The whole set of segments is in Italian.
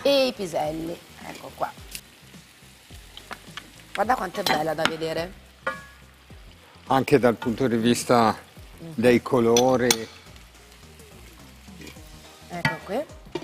e i piselli. Ecco qua. Guarda quanto è bella da vedere. Anche dal punto di vista dei colori. Ecco qui.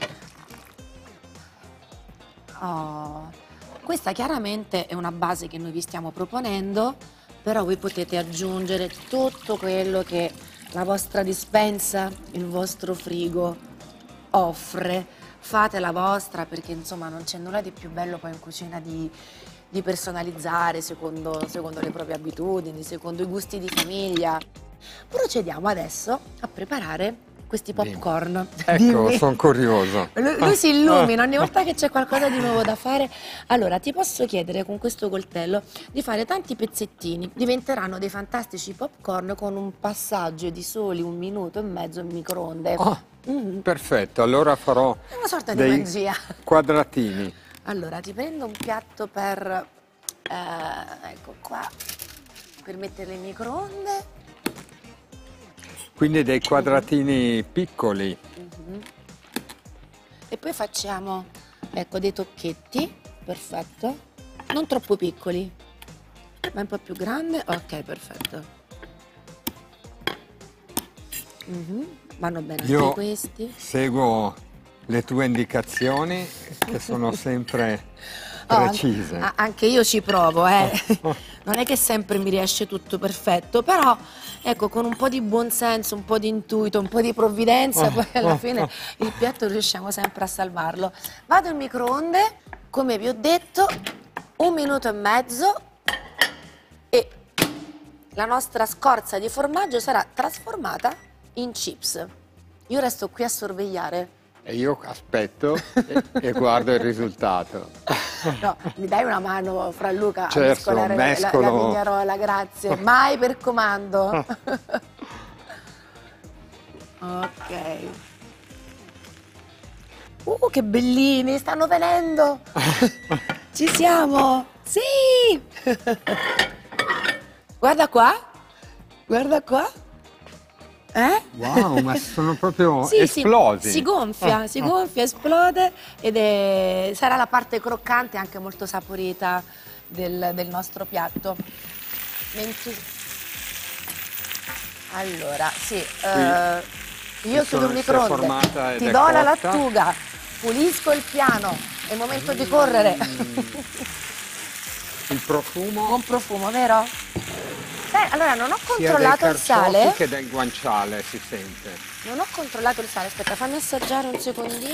Oh. Questa chiaramente è una base che noi vi stiamo proponendo, però voi potete aggiungere tutto quello che la vostra dispensa, il vostro frigo offre. Fate la vostra, perché insomma non c'è nulla di più bello poi in cucina di personalizzare secondo le proprie abitudini, secondo i gusti di famiglia. Procediamo adesso a preparare questi popcorn. Ecco, Dimmi. sono curioso. Lui si illumina ogni volta che c'è qualcosa di nuovo da fare. Allora, ti posso chiedere con questo coltello di fare tanti pezzettini. Diventeranno dei fantastici popcorn con un passaggio di soli 1 minuto e mezzo in microonde. Perfetto, allora farò È una sorta di dei magia. quadratini. Allora, ti prendo un piatto per, ecco qua, per metterle in microonde. Quindi dei quadratini piccoli. E poi facciamo, ecco, dei tocchetti, perfetto, non troppo piccoli, ma un po' più grande, ok, perfetto. Vanno bene anche Io questi. seguo le tue indicazioni che sono sempre precise. Anche io ci provo, non è che sempre mi riesce tutto perfetto, però ecco, con un po' di buonsenso, un po' di intuito, un po' di provvidenza, poi alla fine il piatto riusciamo sempre a salvarlo. Vado in microonde, come vi ho detto, 1 minuto e mezzo e la nostra scorza di formaggio sarà trasformata in chips. Io resto qui a sorvegliare. E io aspetto e guardo il risultato. No, mi dai una mano, Fra Luca, Certo, a mescolare la mescolo. vignarola, grazie. Mai per comando. Ok. Che bellini, stanno venendo. Ci siamo. Sì. Guarda qua. Guarda qua. Wow, ma sono proprio Sì, esplosi. si gonfia, esplode ed sarà la parte croccante e anche molto saporita del nostro piatto. Allora, sì, io chiudo il microonde, ti do la lattuga, pulisco il piano, è il momento di correre. Il profumo Buon profumo, vero? Allora non ho sia controllato dei il sale. che del guanciale si sente. Non ho controllato il sale, aspetta, fammi assaggiare un secondino.